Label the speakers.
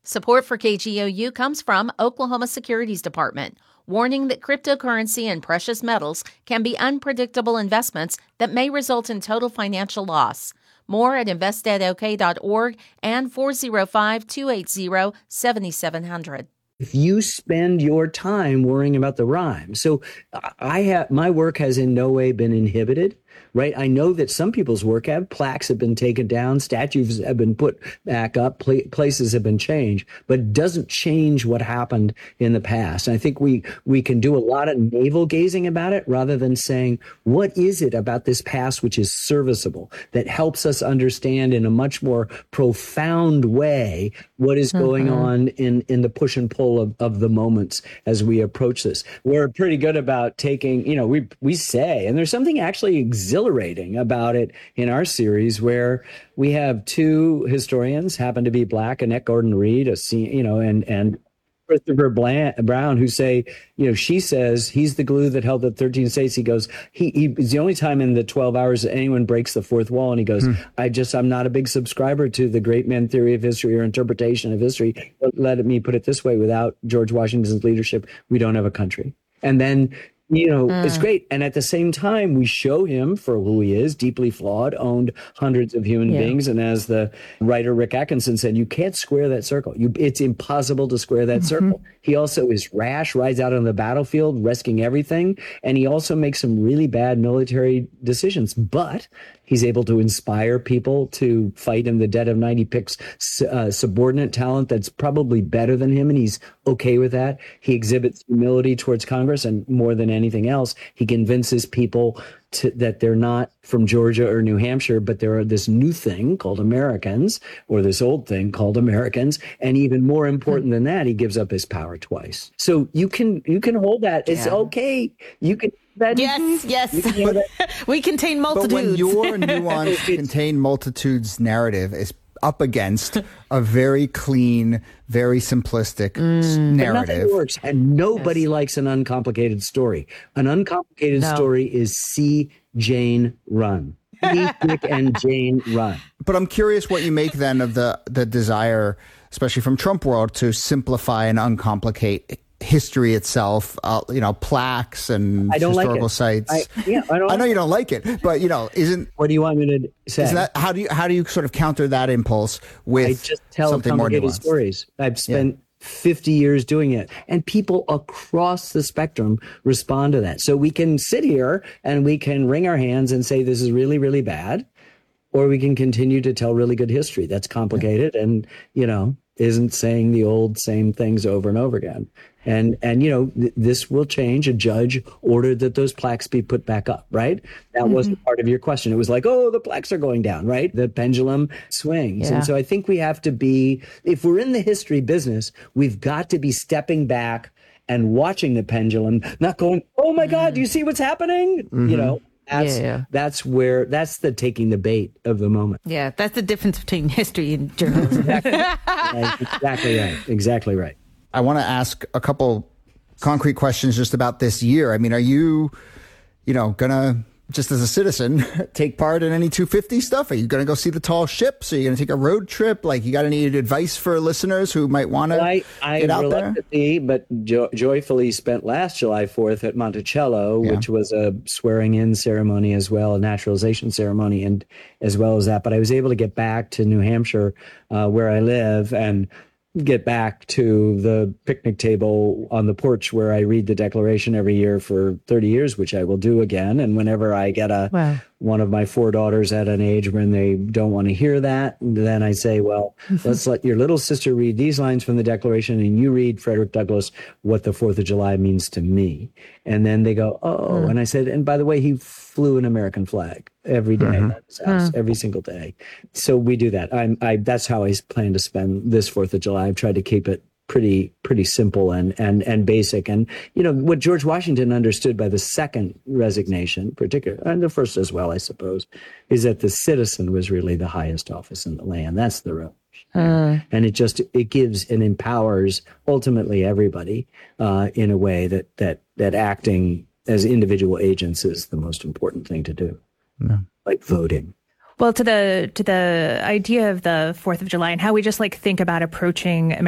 Speaker 1: Support for KGOU comes from Oklahoma Securities Department, warning that cryptocurrency and precious metals can be unpredictable investments that may result in total financial loss. More at investedok.org and 405-280-7700.
Speaker 2: If you spend your time worrying about the rhyme. So my work has in no way been inhibited, right? I know that some people's work plaques have been taken down, statues have been put back up, places have been changed, but it doesn't change what happened in the past. And I think we can do a lot of navel gazing about it rather than saying, what is it about this past which is serviceable, that helps us understand in a much more profound way what is going on in the push and pull of the moments as we approach this. We're pretty good about taking, we say, and there's something actually exhilarating about it in our series where we have two historians, happen to be Black, Annette Gordon-Reed, and Christopher Brown, who say, she says he's the glue that held the 13 states. He goes, he's the only time in the 12 hours that anyone breaks the fourth wall. And he goes, I'm not a big subscriber to the great men theory of history or interpretation of history. But let me put it this way, without George Washington's leadership, we don't have a country. And then it's great. And at the same time, we show him for who he is, deeply flawed, owned hundreds of human beings. And as the writer Rick Atkinson said, you can't square that circle. It's impossible to square that circle. He also is rash, rides out on the battlefield, risking everything. And he also makes some really bad military decisions. But he's able to inspire people to fight in the dead of night. He picks subordinate talent that's probably better than him, and he's okay with that. He exhibits humility towards Congress, and more than anything else, he convinces people that they're not from Georgia or New Hampshire, but there are this new thing called Americans, or this old thing called Americans. And even more important than that, he gives up his power twice. So you can hold that. It's okay. You can.
Speaker 3: Yes. We contain multitudes.
Speaker 4: But when your nuance contain multitudes narrative is up against a very clean, very simplistic narrative.
Speaker 2: Nothing works, and nobody likes an uncomplicated story. An uncomplicated story is see Jane run. See Dick and Jane run.
Speaker 4: But I'm curious what you make then of the desire, especially from Trump world, to simplify and uncomplicate history itself, plaques and historical sites.
Speaker 2: I
Speaker 4: know you don't like it, but isn't.
Speaker 2: What do you want me to say?
Speaker 4: Isn't that, how do you sort of counter that impulse with
Speaker 2: I just tell
Speaker 4: something more
Speaker 2: complicated
Speaker 4: nuanced?
Speaker 2: stories. I've spent 50 years doing it, and people across the spectrum respond to that. So we can sit here and we can wring our hands and say this is really, really bad, or we can continue to tell really good history that's complicated and isn't saying the old same things over and over again. And this will change. A judge ordered that those plaques be put back up, right? That wasn't part of your question. It was like, the plaques are going down, right? The pendulum swings. Yeah. And so I think we have to be, if we're in the history business, we've got to be stepping back and watching the pendulum, not going, oh my God, do you see what's happening? That's the taking the bait of the moment.
Speaker 3: Yeah, that's the difference between history and journalism.
Speaker 2: Exactly right.
Speaker 4: I want to ask a couple concrete questions just about this year. I mean, are you, gonna, just as a citizen, take part in any 250 stuff? Are you going to go see the tall ships? Are you going to take a road trip? Like, you got any advice for listeners who might want to get out there?
Speaker 2: But joyfully spent last July 4th at Monticello, which was a swearing-in ceremony as well, a naturalization ceremony, and as well as that. But I was able to get back to New Hampshire, where I live, and get back to the picnic table on the porch where I read the Declaration every year for 30 years, which I will do again. And whenever I get one of my four daughters at an age when they don't want to hear that, then I say, well, let's let your little sister read these lines from the Declaration, and you read, Frederick Douglass, what the 4th of July means to me. And then they go, and I said, and by the way, he flew an American flag every day at his house, every single day. So we do that. That's how I plan to spend this 4th of July. I've tried to keep it pretty simple and basic. And, what George Washington understood by the second resignation, particularly, and the first as well, I suppose, is that the citizen was really the highest office in the land. That's the revolution. And it gives and empowers ultimately everybody in a way that acting as individual agents is the most important thing to do, like voting.
Speaker 5: Well, to the idea of the 4th of July and how we just think about approaching